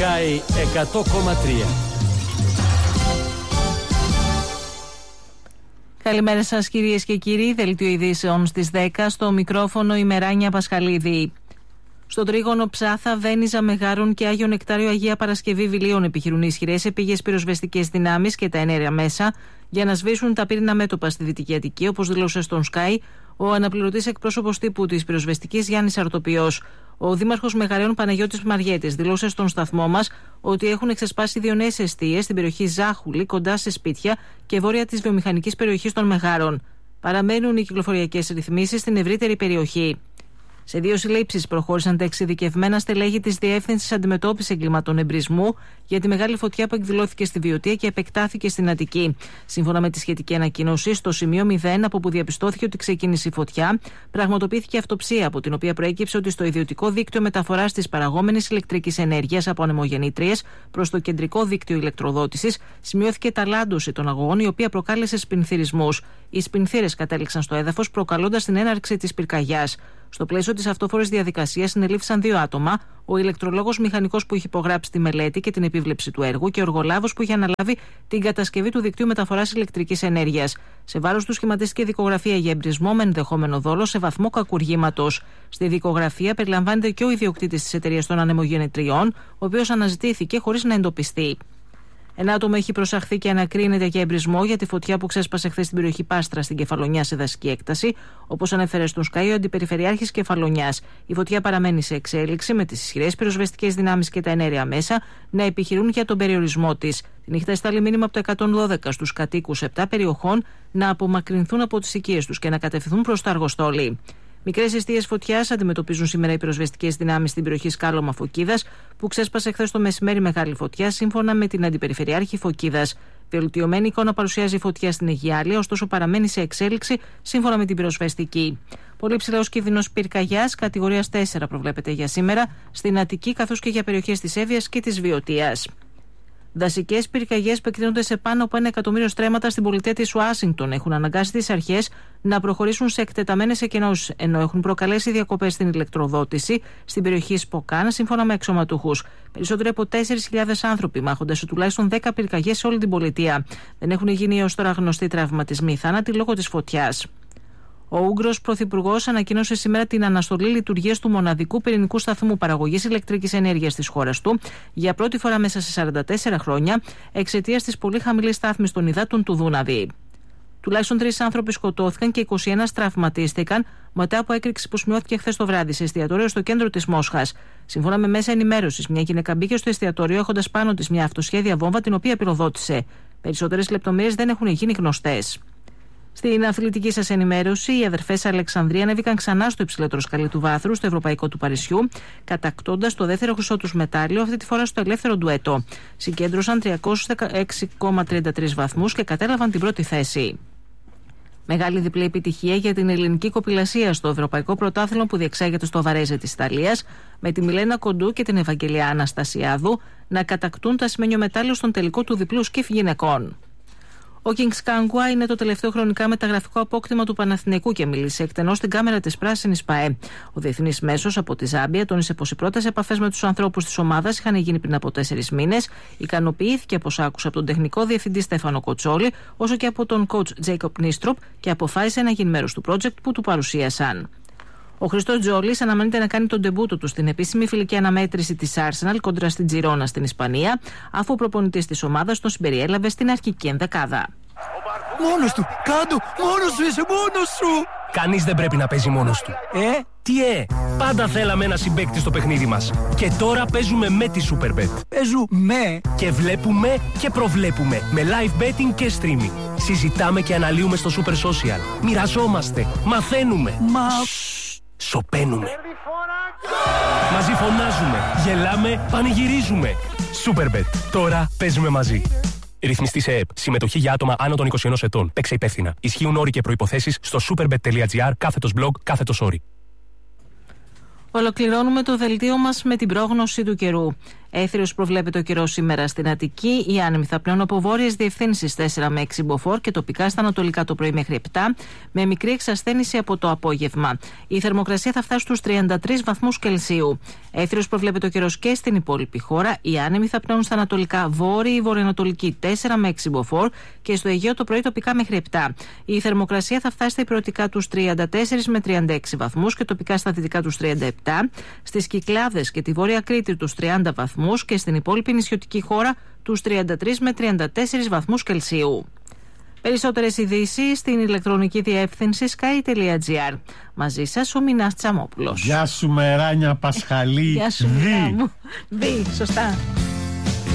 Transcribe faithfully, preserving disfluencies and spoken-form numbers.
Sky εκατό κόμμα τρία. Καλημέρα σας κυρίες και κύριοι, δελτίο ειδήσεων στις δέκα, στο μικρόφωνο η Μεράνια Πασχαλίδη. Στο τρίγωνο Ψάθα, Βένιζα, Μεγάρων και Άγιο Νεκτάριο Αγία Παρασκευή Βιλίων επιχειρούν ισχυρές επίγειες πυροσβεστικές δυνάμεις και τα ενέργεια μέσα για να σβήσουν τα πύρινα μέτωπα στη Δυτική Αττική, όπως δήλωσε στον Sky ο αναπληρωτής εκπρόσωπος τύπου της πυροσβεστικής Γιάννης Αρτοπιός. Ο δήμαρχος Μεγαρέων Παναγιώτης Μαριέτης δήλωσε στον σταθμό μας ότι έχουν εξεσπάσει δύο νέες εστίες στην περιοχή Ζάχουλη, κοντά σε σπίτια και βόρεια της βιομηχανικής περιοχής των Μεγάρων. Παραμένουν οι κυκλοφοριακές ρυθμίσεις στην ευρύτερη περιοχή. Σε δύο συλλήψεις προχώρησαν τα εξειδικευμένα στελέχη της Διεύθυνσης Αντιμετώπισης Εγκλημάτων Εμπρισμού για τη μεγάλη φωτιά που εκδηλώθηκε στη Βιωτία και επεκτάθηκε στην Αττική. Σύμφωνα με τη σχετική ανακοίνωση, στο σημείο μηδέν, από που διαπιστώθηκε ότι ξεκίνησε η φωτιά, πραγματοποιήθηκε αυτοψία, από την οποία προέκυψε ότι στο ιδιωτικό δίκτυο μεταφοράς της παραγόμενης ηλεκτρικής ενέργειας από ανεμογεννήτριες προς το κεντρικό δίκτυο ηλεκτροδότησης σημειώθηκε ταλάντωση των αγωγών, η οποία προκάλεσε σπινθυρισμούς. Οι σπινθύρες κατέληξαν στο έδαφος, προκαλώντας την έναρξη της πυρκαγιάς. Στο πλαίσιο της αυτόφορης διαδικασίας συνελήφθησαν δύο άτομα, ο ηλεκτρολόγος μηχανικός που είχε υπογράψει τη μελέτη και την επίβλεψη του έργου και ο εργολάβος που είχε αναλάβει την κατασκευή του δικτύου μεταφοράς ηλεκτρικής ενέργειας. Σε βάρος του σχηματίστηκε δικογραφία για εμπρισμό με ενδεχόμενο δόλο σε βαθμό κακουργήματος. Στη δικογραφία περιλαμβάνεται και ο ιδιοκτήτης της εταιρείας των ανεμογεννητριών, ο οποίος αναζητήθηκε χωρίς να εντοπιστεί. Ένα άτομο έχει προσαχθεί και ανακρίνεται για εμπρισμό για τη φωτιά που ξέσπασε χθες στην περιοχή Πάστρα στην Κεφαλονιά σε δασική έκταση, όπως ανέφερε στον Sky ο Αντιπεριφερειάρχης Κεφαλονιάς. Η φωτιά παραμένει σε εξέλιξη, με τις ισχυρές πυροσβεστικές δυνάμεις και τα ενέργεια μέσα να επιχειρούν για τον περιορισμό της. Τη νύχτα εστάλει μήνυμα από το εκατόν δώδεκα στους κατοίκους επτά περιοχών να απομακρυνθούν από τις οικίες τους και να κατευθυνθούν προς το Αργοστόλι. Μικρές εστίες φωτιάς αντιμετωπίζουν σήμερα οι πυροσβεστικές δυνάμεις στην περιοχή Σκάλωμα Φωκίδας, που ξέσπασε χθες το μεσημέρι μεγάλη φωτιά, σύμφωνα με την Αντιπεριφερειάρχη Φωκίδας. Βελτιωμένη εικόνα παρουσιάζει η φωτιά στην Αιγιάλεια, ωστόσο παραμένει σε εξέλιξη σύμφωνα με την πυροσβεστική. Πολύ ψηλός κίνδυνος πυρκαγιάς, κατηγορίας τέσσερα, προβλέπεται για σήμερα στην Αττική, καθώς και για περιοχές της Εύβοιας και της Βιωτίας. Δασικές πυρκαγιές που εκτείνονται σε πάνω από ένα εκατομμύριο στρέμματα στην πολιτεία της Ουάσιγκτον έχουν αναγκάσει τις αρχές να προχωρήσουν σε εκτεταμένες εκενώσεις, ενώ έχουν προκαλέσει διακοπές στην ηλεκτροδότηση στην περιοχή Σποκάν, σύμφωνα με αξιωματούχους. Περισσότεροι από τέσσερις χιλιάδες άνθρωποι μάχονται σε τουλάχιστον δέκα πυρκαγιές σε όλη την πολιτεία. Δεν έχουν γίνει έως τώρα γνωστοί τραυματισμοί ή θάνατοι λόγω της φωτιάς. Ο Ούγγρος Πρωθυπουργός ανακοίνωσε σήμερα την αναστολή λειτουργίας του μοναδικού πυρηνικού σταθμού παραγωγής ηλεκτρικής ενέργειας της χώρας του για πρώτη φορά μέσα σε σαράντα τέσσερα χρόνια, εξαιτίας της πολύ χαμηλής στάθμης των υδάτων του Δούναβη. Τουλάχιστον τρεις άνθρωποι σκοτώθηκαν και είκοσι ένα τραυματίστηκαν μετά από έκρηξη που σημειώθηκε χθες το βράδυ σε εστιατόριο στο κέντρο της Μόσχας. Σύμφωνα με μέσα ενημέρωσης, μια γυναίκα μπήκε στο εστιατόριο έχοντας πάνω της μια αυτοσχέδια βόμβα, την οποία πυροδότησε. Περισσότερες λεπτομέρειες δεν έχουν γίνει γνωστές. Στην αθλητική σας ενημέρωση, οι αδερφές Αλεξανδρία ανέβηκαν ξανά στο υψηλότερο σκαλί του βάθρου, στο Ευρωπαϊκό του Παρισιού, κατακτώντας το δεύτερο χρυσό τους μετάλλιο, αυτή τη φορά στο ελεύθερο ντουέτο. Συγκέντρωσαν τριακόσιους δεκαέξι κόμμα τριάντα τρεις βαθμούς και κατέλαβαν την πρώτη θέση. Μεγάλη διπλή επιτυχία για την ελληνική κοπηλασία στο Ευρωπαϊκό Πρωτάθλημα που διεξάγεται στο Βαρέζε της Ιταλίας, με τη Μιλένα Κοντού και την Ευαγγελία Αναστασιάδου να κατακτούν τα ασημένιο μετάλλιο στον τελικό του διπλού σκιφ γυναικών. Ο Kings Kangwa είναι το τελευταίο χρονικά μεταγραφικό απόκτημα του Παναθηναϊκού και μίλησε εκτενώς στην κάμερα της Πράσινης ΠΑΕ. Ο διεθνής μέσος από τη Ζάμπια τόνισε πως οι πρώτες επαφές με τους ανθρώπους της ομάδας είχαν γίνει πριν από τέσσερις μήνες. Ικανοποιήθηκε από όσα άκουσε από τον τεχνικό διευθυντή Στέφανο Κοτσόλη, όσο και από τον coach Jacob Νίστροπ, και αποφάσισε να γίνει μέρος του project που του παρουσίασαν. Ο Χριστός Τζόλης αναμένεται να κάνει τον ντεμπούτο του στην επίσημη φιλική αναμέτρηση της Arsenal κόντρα στην Τζιρόνα στην Ισπανία, αφού ο προπονητής της ομάδας τον συμπεριέλαβε στην αρχική ενδεκάδα. Μόνος του! Κάντο! Μόνος σου είσαι! Μόνος σου! Κανείς δεν πρέπει να παίζει μόνος του. Ε? Τι ε! Πάντα θέλαμε ένα συμπαίκτη στο παιχνίδι μας. Και τώρα παίζουμε με τη Superbet. Παίζουμε! Και βλέπουμε και προβλέπουμε με live betting και streaming. Συζητάμε και αναλύουμε στο Super Social. Μοιραζόμαστε. Μαθαίνουμε. Μα... Σωπαίνουμε. Μαζί φωνάζουμε, γελάμε, πανηγυρίζουμε. Superbet. Τώρα παίζουμε μαζί. Ρυθμιστή σε ΕΕΠ. Συμμετοχή για άτομα άνω των είκοσι ενός ετών. Παίξε υπεύθυνα. Ισχύουν όροι και προϋποθέσεις στο superbet.gr κάθετος blog κάθετος όρι. Ολοκληρώνουμε το δελτίο μας με την πρόγνωση του καιρού. Έθριος προβλέπεται ο καιρός σήμερα στην Αττική. Οι άνεμοι θα πνέουν από βόρειες διευθύνσεις τέσσερα με έξι μποφόρ και τοπικά στα ανατολικά το πρωί μέχρι επτά, με μικρή εξασθένηση από το απόγευμα. Η θερμοκρασία θα φτάσει στους τριάντα τρεις βαθμούς Κελσίου. Έθριος προβλέπεται ο καιρός και στην υπόλοιπη χώρα. Οι άνεμοι θα πνέουν στα ανατολικά βόρειοι, βορειοανατολική τέσσερα με έξι μποφόρ και στο Αιγαίο το πρωί τοπικά μέχρι επτά. Η θερμοκρασία θα φτάσει στα υπηρετικά τους τριάντα τέσσερα με τριάντα έξι βαθμούς και τοπικά στα δυτικά τους τριάντα επτά, στις Κυκλάδες και τη Βόρεια Κρήτη τους τριάντα βαθμούς και στην υπόλοιπη νησιωτική χώρα τους τριάντα τρεις με τριάντα τέσσερα βαθμούς Κελσίου. Περισσότερες ειδήσεις στην ηλεκτρονική διεύθυνση sky τελεία gr. Μαζί σας ο Μινάς Τσαμόπουλος. Γεια σου Μεράνια Πασχαλή. Γεια σου Μινά μου. Δι, σωστά.